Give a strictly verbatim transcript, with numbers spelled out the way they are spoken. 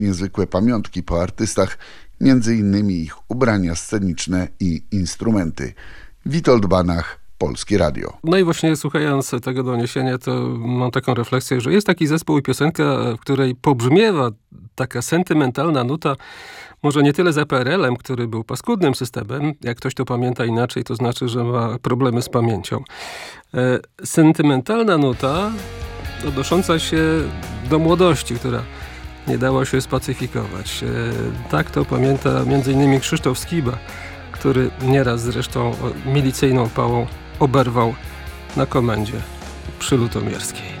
niezwykłe pamiątki po artystach, między innymi ich ubrania sceniczne i instrumenty. Witold Banach, Polskie Radio. No i właśnie słuchając tego doniesienia, to mam taką refleksję, że jest taki zespół i piosenka, w której pobrzmiewa taka sentymentalna nuta, może nie tyle za P R L-em, który był paskudnym systemem. Jak ktoś to pamięta inaczej, to znaczy, że ma problemy z pamięcią. E, sentymentalna nuta odnosząca się do młodości, która nie dała się spacyfikować. E, tak to pamięta między innymi Krzysztof Skiba, który nieraz zresztą milicyjną pałą oberwał na komendzie przy Lutomierskiej.